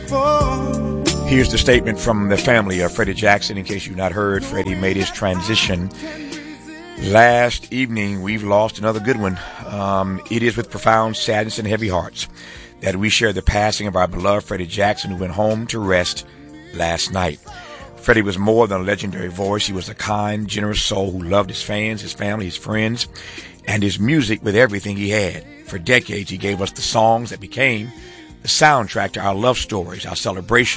Here's the statement from the family of Freddie Jackson. In case you've not heard, Freddie made his transition last evening. We've lost another good one. It is with profound sadness and heavy hearts that we share the passing of our beloved Freddie Jackson, who went home to rest last night. Freddie was more than a legendary voice. He was a kind, generous soul who loved his fans, his family, his friends, and his music with everything he had. For decades, he gave us the songs that became the soundtrack to our love stories, our celebrations,